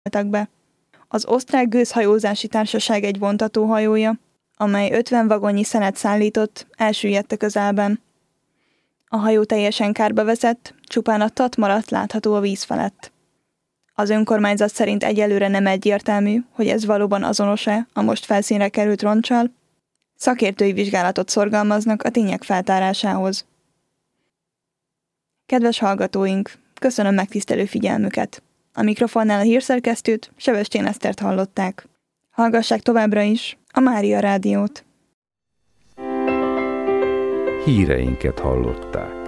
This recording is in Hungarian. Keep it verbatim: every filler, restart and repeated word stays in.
be. Az osztrák gőzhajózási társaság egy vontatóhajója, amely ötven vagonnyi szenet szállított, elsüllyedt a közelben. A hajó teljesen kárba veszett, csupán a tat maradt látható a víz felett. Az önkormányzat szerint egyelőre nem egyértelmű, hogy ez valóban azonos-e a most felszínre került roncsal. Szakértői vizsgálatot szorgalmaznak a tények feltárásához. Kedves hallgatóink, köszönöm megtisztelő figyelmüket. A mikrofonnál a hírszerkesztőt, Sebestyén Esztert hallották. Hallgassák továbbra is a Mária Rádiót. Híreinket hallották.